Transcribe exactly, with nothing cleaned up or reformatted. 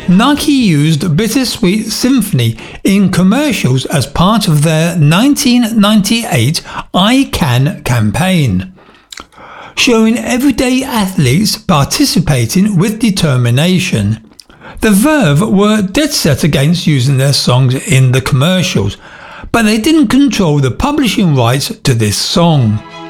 Nike used Bittersweet Symphony in commercials as part of their nineteen ninety-eight I CAN campaign, showing everyday athletes participating with determination. The Verve were dead set against using their songs in the commercials, but they didn't control the publishing rights to this song.